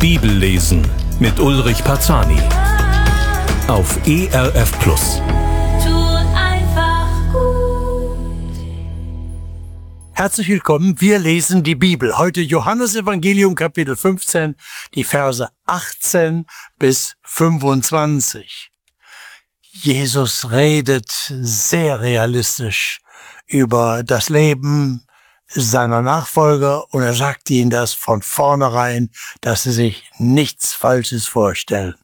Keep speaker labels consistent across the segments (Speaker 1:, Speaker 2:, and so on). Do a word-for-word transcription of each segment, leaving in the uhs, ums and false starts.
Speaker 1: Bibellesen mit Ulrich Parzani auf E R F Plus.
Speaker 2: Tut einfach gut.
Speaker 3: Herzlich willkommen, wir lesen die Bibel. Heute Johannesevangelium Kapitel fünfzehn, die Verse achtzehn bis fünfundzwanzig. Jesus redet sehr realistisch über das Leben seiner Nachfolger und er sagt ihnen das von vornherein, dass sie sich nichts Falsches vorstellen.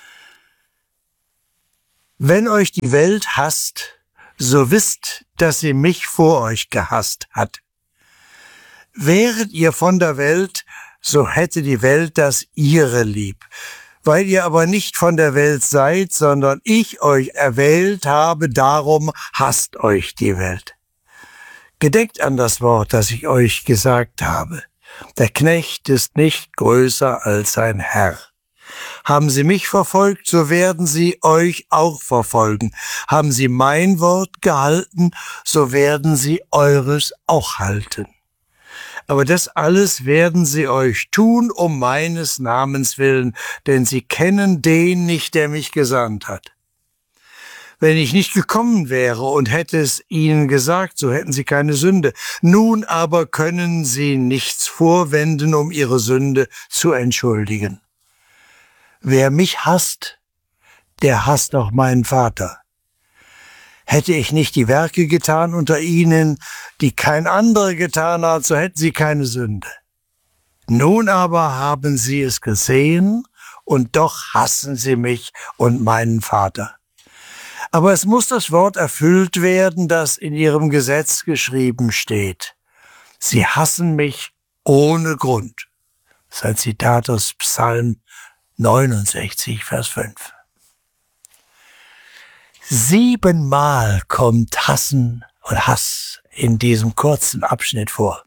Speaker 3: Wenn euch die Welt hasst, so wisst, dass sie mich vor euch gehasst hat. Wäret ihr von der Welt, so hätte die Welt das ihre lieb. Weil ihr aber nicht von der Welt seid, sondern ich euch erwählt habe, darum hasst euch die Welt. Gedenkt an das Wort, das ich euch gesagt habe. Der Knecht ist nicht größer als sein Herr. Haben sie mich verfolgt, so werden sie euch auch verfolgen. Haben sie mein Wort gehalten, so werden sie eures auch halten. Aber das alles werden sie euch tun, um meines Namens willen, denn sie kennen den nicht, der mich gesandt hat. Wenn ich nicht gekommen wäre und hätte es ihnen gesagt, so hätten sie keine Sünde. Nun aber können sie nichts vorwenden, um ihre Sünde zu entschuldigen. Wer mich hasst, der hasst auch meinen Vater. Hätte ich nicht die Werke getan unter ihnen, die kein anderer getan hat, so hätten sie keine Sünde. Nun aber haben sie es gesehen, und doch hassen sie mich und meinen Vater. Aber es muss das Wort erfüllt werden, das in ihrem Gesetz geschrieben steht. Sie hassen mich ohne Grund. Das ist ein Zitat aus Psalm neunundsechzig, Vers fünf. Siebenmal kommt Hassen und Hass in diesem kurzen Abschnitt vor.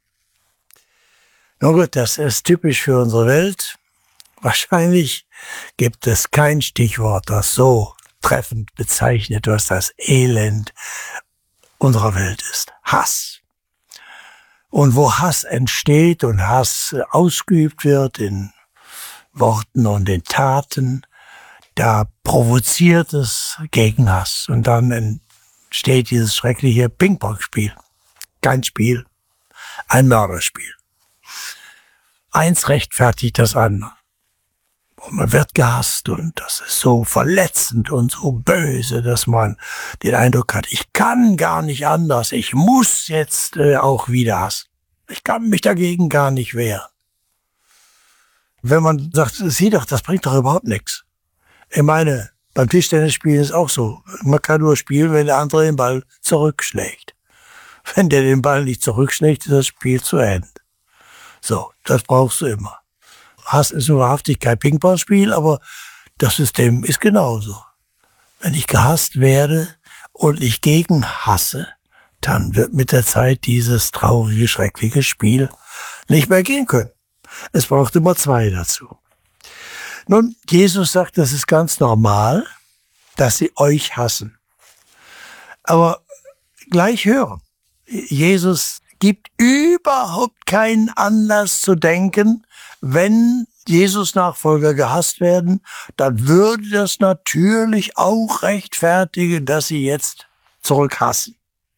Speaker 3: Nun gut, das ist typisch für unsere Welt. Wahrscheinlich gibt es kein Stichwort, das so treffend bezeichnet, was das Elend unserer Welt ist. Hass. Und wo Hass entsteht und Hass ausgeübt wird in Worten und in Taten, da provoziert es Gegenhass. Und dann entsteht dieses schreckliche Ping-Pong-Spiel. Kein Spiel, ein Mörderspiel. Eins rechtfertigt das andere. Und man wird gehasst und das ist so verletzend und so böse, dass man den Eindruck hat, ich kann gar nicht anders, ich muss jetzt äh, auch wieder hassen. Ich kann mich dagegen gar nicht wehren. Wenn man sagt, sieh doch, das bringt doch überhaupt nichts. Ich meine, beim Tischtennisspielen ist auch so. Man kann nur spielen, wenn der andere den Ball zurückschlägt. Wenn der den Ball nicht zurückschlägt, ist das Spiel zu Ende. So, das brauchst du immer. Hass ist nur wahrhaftig kein Ping-Pong-Spiel, aber das System ist genauso. Wenn ich gehasst werde und ich gegen hasse, dann wird mit der Zeit dieses traurige, schreckliche Spiel nicht mehr gehen können. Es braucht immer zwei dazu. Nun, Jesus sagt, das ist ganz normal, dass sie euch hassen. Aber gleich hören, Jesus gibt überhaupt keinen Anlass zu denken, wenn Jesus-Nachfolger gehasst werden, dann würde das natürlich auch rechtfertigen, dass sie jetzt zurückhassen.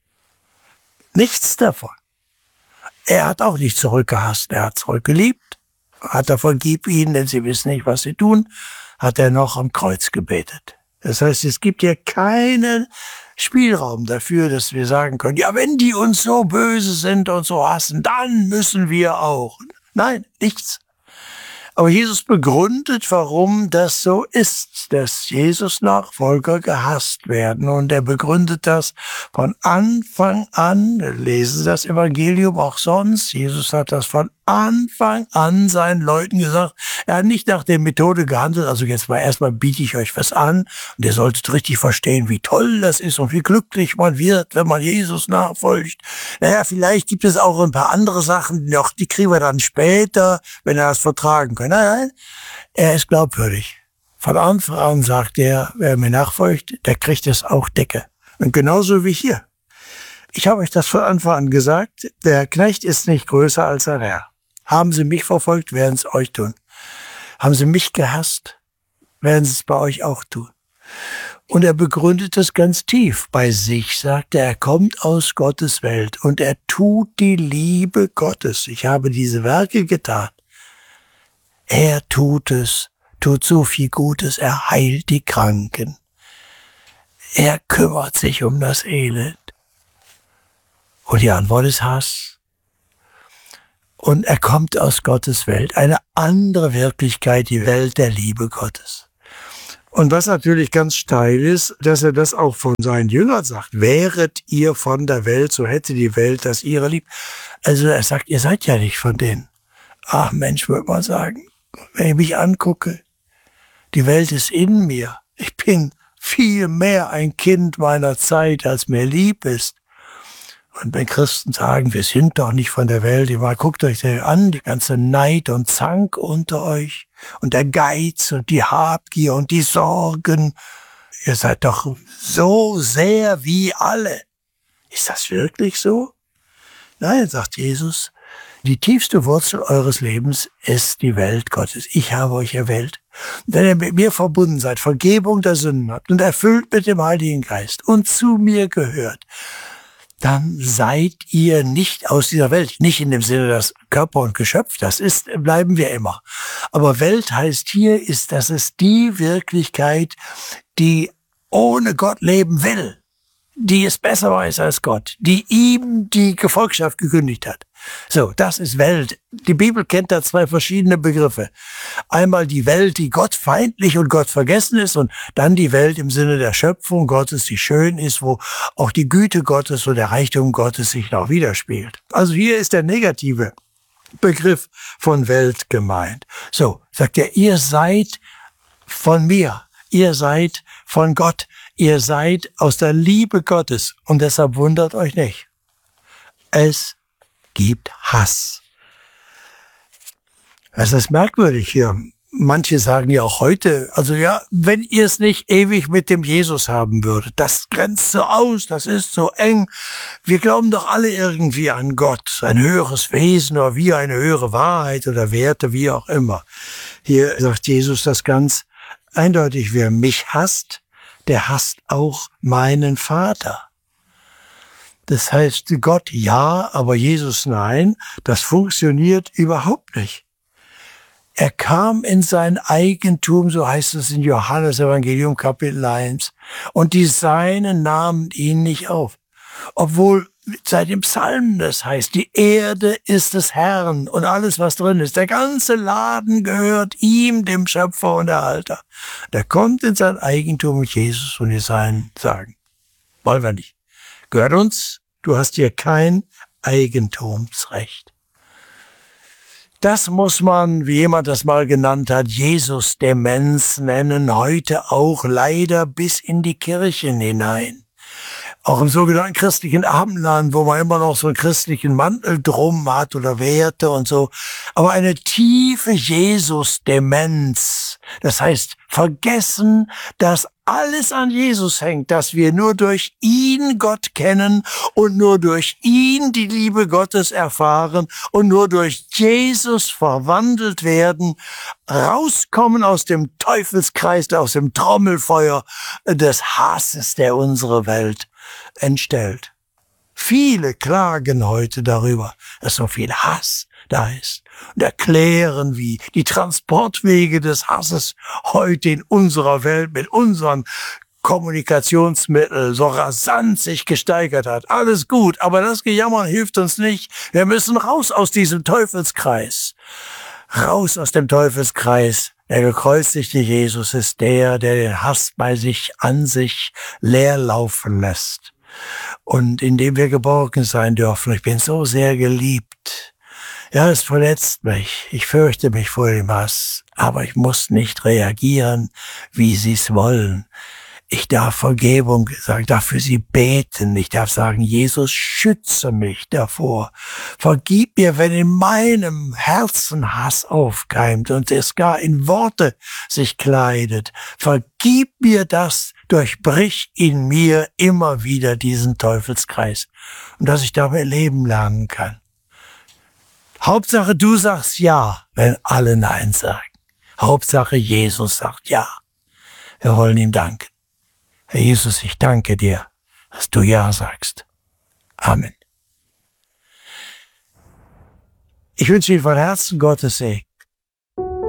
Speaker 3: Nichts davon. Er hat auch nicht zurückgehasst, er hat zurückgeliebt, hat davon, gib ihnen, denn sie wissen nicht, was sie tun, hat er noch am Kreuz gebetet. Das heißt, es gibt hier keinen Spielraum dafür, dass wir sagen können, ja, wenn die uns so böse sind und so hassen, dann müssen wir auch. Nein, nichts. Aber Jesus begründet, warum das so ist, dass Jesus-Nachfolger gehasst werden. Und er begründet das von Anfang an. Lesen Sie das Evangelium auch sonst. Jesus hat das von Anfang an seinen Leuten gesagt. Er hat nicht nach der Methode gehandelt, also jetzt mal erstmal biete ich euch was an und ihr solltet richtig verstehen, wie toll das ist und wie glücklich man wird, wenn man Jesus nachfolgt. Naja, vielleicht gibt es auch ein paar andere Sachen noch, die kriegen wir dann später, wenn er das vertragen kann. Nein, nein, er ist glaubwürdig. Von Anfang an sagt er, wer mir nachfolgt, der kriegt es auch Decke. Und genauso wie hier. Ich habe euch das von Anfang an gesagt, der Knecht ist nicht größer als sein Herr. Haben sie mich verfolgt, werden es euch tun. Haben sie mich gehasst, werden sie es bei euch auch tun. Und er begründet es ganz tief bei sich, sagt er, er kommt aus Gottes Welt und er tut die Liebe Gottes. Ich habe diese Werke getan. Er tut es, tut so viel Gutes, er heilt die Kranken. Er kümmert sich um das Elend. Und die Antwort ist Hass. Und er kommt aus Gottes Welt, eine andere Wirklichkeit, die Welt der Liebe Gottes. Und was natürlich ganz steil ist, dass er das auch von seinen Jüngern sagt. Wäret ihr von der Welt, so hätte die Welt das ihre lieb. Also er sagt, ihr seid ja nicht von denen. Ach Mensch, würde man sagen, wenn ich mich angucke, die Welt ist in mir. Ich bin viel mehr ein Kind meiner Zeit, als mir lieb ist. Und wenn Christen sagen, wir sind doch nicht von der Welt, mal guckt euch das an, die ganze Neid und Zank unter euch und der Geiz und die Habgier und die Sorgen. Ihr seid doch so sehr wie alle. Ist das wirklich so? Nein, sagt Jesus, die tiefste Wurzel eures Lebens ist die Welt Gottes. Ich habe euch erwählt. Wenn ihr mit mir verbunden seid, Vergebung der Sünden habt und erfüllt mit dem Heiligen Geist und zu mir gehört, dann seid ihr nicht aus dieser Welt. Nicht in dem Sinne, dass Körper und Geschöpf, das ist, bleiben wir immer. Aber Welt heißt hier, ist, dass es die Wirklichkeit, die ohne Gott leben will, die es besser weiß als Gott, die ihm die Gefolgschaft gekündigt hat. So, das ist Welt. Die Bibel kennt da zwei verschiedene Begriffe. Einmal die Welt, die gottfeindlich und gottvergessen ist, und dann die Welt im Sinne der Schöpfung Gottes, die schön ist, wo auch die Güte Gottes und der Reichtum Gottes sich noch widerspiegelt. Also hier ist der negative Begriff von Welt gemeint. So, sagt er, ihr seid von mir, ihr seid von Gott, ihr seid aus der Liebe Gottes, und deshalb wundert euch nicht. Es gibt Hass. Das ist merkwürdig hier. Manche sagen ja auch heute, also ja, wenn ihr es nicht ewig mit dem Jesus haben würdet, das grenzt so aus, das ist so eng. Wir glauben doch alle irgendwie an Gott, ein höheres Wesen oder wie eine höhere Wahrheit oder Werte, wie auch immer. Hier sagt Jesus das ganz eindeutig, wer mich hasst, der hasst auch meinen Vater. Das heißt, Gott ja, aber Jesus nein, das funktioniert überhaupt nicht. Er kam in sein Eigentum, so heißt es in Johannes Evangelium Kapitel eins, und die Seinen nahmen ihn nicht auf. Obwohl seit dem Psalm das heißt, die Erde ist des Herrn und alles, was drin ist. Der ganze Laden gehört ihm, dem Schöpfer und Erhalter. Der kommt in sein Eigentum mit Jesus und die Seinen sagen, wollen wir nicht. Gehört uns, du hast hier kein Eigentumsrecht. Das muss man, wie jemand das mal genannt hat, Jesus-Demenz nennen, heute auch leider bis in die Kirchen hinein. Auch im sogenannten christlichen Abendland, wo man immer noch so einen christlichen Mantel drum hat oder Werte und so. Aber eine tiefe Jesus-Demenz, das heißt vergessen, dass alles an Jesus hängt, dass wir nur durch ihn Gott kennen und nur durch ihn die Liebe Gottes erfahren und nur durch Jesus verwandelt werden, rauskommen aus dem Teufelskreis, aus dem Trommelfeuer des Hasses, der unsere Welt entstellt. Viele klagen heute darüber, dass so viel Hass da ist und erklären, wie die Transportwege des Hasses heute in unserer Welt mit unseren Kommunikationsmitteln so rasant sich gesteigert hat. Alles gut, aber das Gejammern hilft uns nicht. Wir müssen raus aus diesem Teufelskreis. Raus aus dem Teufelskreis. Der gekreuzigte Jesus ist der, der den Hass bei sich, an sich leer laufen lässt. Und indem wir geborgen sein dürfen. Ich bin so sehr geliebt. Ja, es verletzt mich. Ich fürchte mich vor dem Hass. Aber ich muss nicht reagieren, wie sie es wollen. Ich darf Vergebung sagen, darf für sie beten. Ich darf sagen, Jesus, schütze mich davor. Vergib mir, wenn in meinem Herzen Hass aufkeimt und es gar in Worte sich kleidet. Vergib mir das, durchbrich in mir immer wieder diesen Teufelskreis. Und dass ich damit leben lernen kann. Hauptsache, du sagst ja, wenn alle Nein sagen. Hauptsache, Jesus sagt ja. Wir wollen ihm danken. Herr Jesus, ich danke dir, dass du ja sagst. Amen. Ich wünsche Ihnen von Herzen Gottes Segen.